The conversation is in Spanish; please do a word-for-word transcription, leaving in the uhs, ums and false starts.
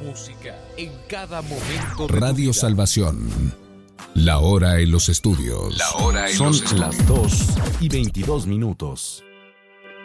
música en cada momento de Radio tu vida. Salvación. La hora en los estudios. La hora en Son los estudios. las dos y veintidós minutos.